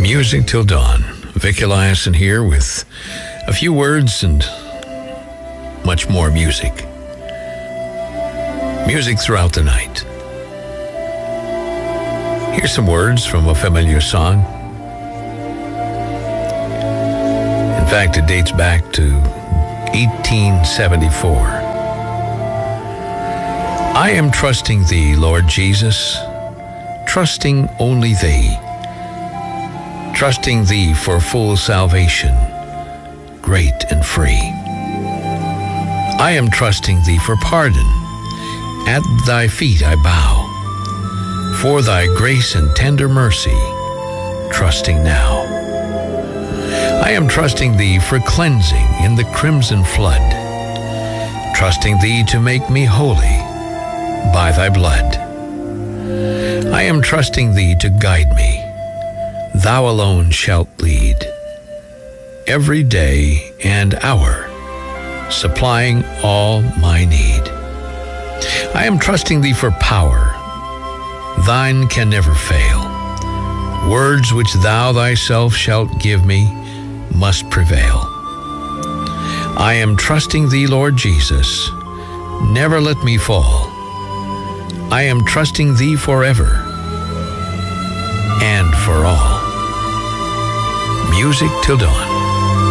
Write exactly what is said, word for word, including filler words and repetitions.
Music Till Dawn. Vic Eliason here with a few words and much more music. Music throughout the night. Here's some words from a familiar song. In fact, it dates back to eighteen seventy-four. I am trusting thee, Lord Jesus, trusting only thee. Trusting thee for full salvation, great and free. I am trusting thee for pardon. At thy feet I bow. For thy grace and tender mercy, trusting now. I am trusting thee for cleansing in the crimson flood. Trusting thee to make me holy by thy blood. I am trusting thee to guide me. Thou alone shalt lead, every day and hour, supplying all my need. I am trusting thee for power, thine can never fail. Words which thou thyself shalt give me must prevail. I am trusting thee, Lord Jesus, never let me fall. I am trusting thee forever and for all. Music Till Dawn.